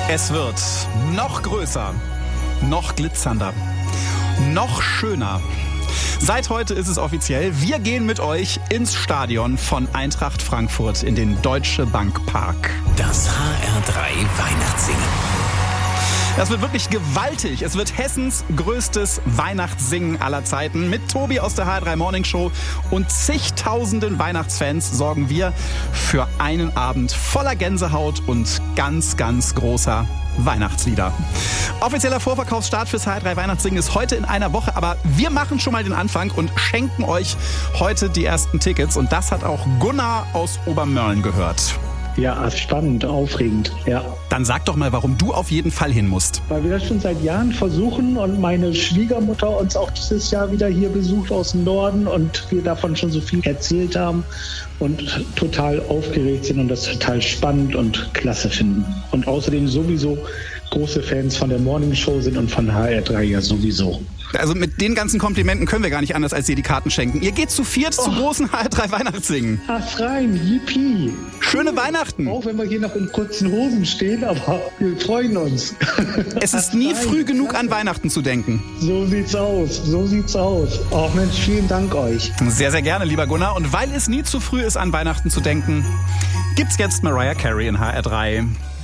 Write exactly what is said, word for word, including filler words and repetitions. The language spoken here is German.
Es wird noch größer, noch glitzernder, noch schöner. Seit heute ist es offiziell, wir gehen mit euch ins Stadion von Eintracht Frankfurt in den Deutsche Bank Park. Das H R drei Weihnachtssingen. Das wird wirklich gewaltig. Es wird Hessens größtes Weihnachtssingen aller Zeiten. Mit Tobi aus der H R drei Morning Show und zigtausenden Weihnachtsfans sorgen wir für einen Abend voller Gänsehaut und ganz, ganz großer Weihnachtslieder. Offizieller Vorverkaufsstart fürs H R drei Weihnachtssingen ist heute in einer Woche, aber wir machen schon mal den Anfang und schenken euch heute die ersten Tickets. Und das hat auch Gunnar aus Obermörlen gehört. Ja, spannend, aufregend, ja. Dann sag doch mal, warum du auf jeden Fall hin musst. Weil wir das schon seit Jahren versuchen und meine Schwiegermutter uns auch dieses Jahr wieder hier besucht aus dem Norden und wir davon schon so viel erzählt haben und total aufgeregt sind und das total spannend und klasse finden. Und außerdem sowieso große Fans von der Morning Show sind und von H R drei ja sowieso. Also mit den ganzen Komplimenten können wir gar nicht anders, als dir die Karten schenken. Ihr geht zu viert oh. zum großen H R drei Weihnachtssingen. Ach rein, yippie. Schöne Weihnachten. Auch wenn wir hier noch in kurzen Hosen stehen, aber wir freuen uns. Es ist nie rein. früh genug an Weihnachten zu denken. So sieht's aus, so sieht's aus. Oh Mensch, vielen Dank euch. Sehr, sehr gerne, lieber Gunnar. Und weil es nie zu früh ist, an Weihnachten zu denken, gibt's jetzt Mariah Carey in H R drei.